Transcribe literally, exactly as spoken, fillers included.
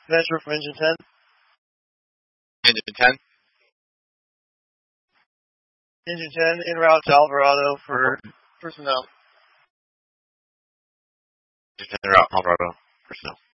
Venture for Engine ten. Engine ten. Engine ten, en route to Alvarado for personnel. Engine ten, en route to Alvarado, personnel.